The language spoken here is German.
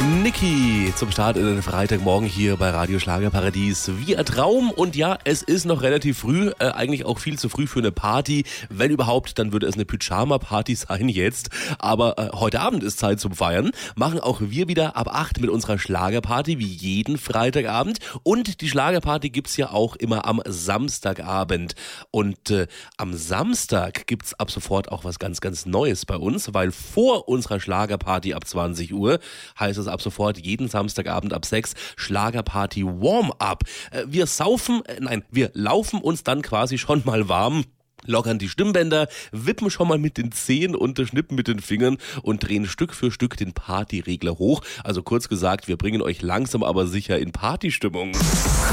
Niki zum Start in den Freitagmorgen hier bei Radio Schlagerparadies. Wie ein Traum, und ja, es ist noch relativ früh, eigentlich auch viel zu früh für eine Party. Wenn überhaupt, dann würde es eine Pyjama-Party sein jetzt. Aber heute Abend ist Zeit zum Feiern. Machen auch wir wieder ab 8 mit unserer Schlagerparty, wie jeden Freitagabend. Und die Schlagerparty gibt's ja auch immer am Samstagabend. Und am Samstag gibt's ab sofort auch was ganz, ganz Neues bei uns, weil vor unserer Schlagerparty ab 20 Uhr heißt es ab sofort jeden Samstagabend ab 6 Schlagerparty Warm-Up. Wir laufen uns dann quasi schon mal warm, lockern die Stimmbänder, wippen schon mal mit den Zehen und schnippen mit den Fingern und drehen Stück für Stück den Partyregler hoch. Also kurz gesagt, wir bringen euch langsam aber sicher in Partystimmung.